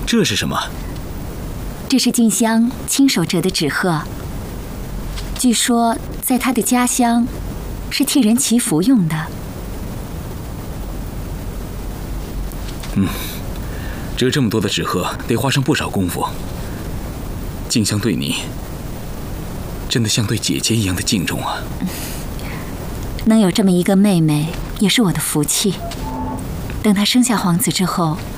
这是什么？ 这是静香亲手折的纸鹤，据说在她的家乡是替人祈福用的。 折这么多的纸鹤得花上不少功夫。静香对你真的像对姐姐一样的敬重啊！ 能有这么一个妹妹，也是我的福气。等她生下皇子之后，